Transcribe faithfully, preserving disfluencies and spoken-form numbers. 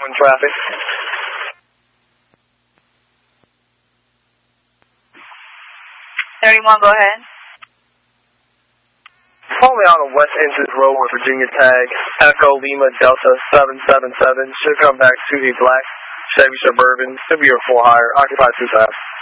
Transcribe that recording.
in traffic. thirty-one, go ahead. Follow me on the West Ensign Road with Virginia tag, Echo Lima Delta seven seven seven. Should come back to a black Chevy Suburban, should be a full hire, occupied two times.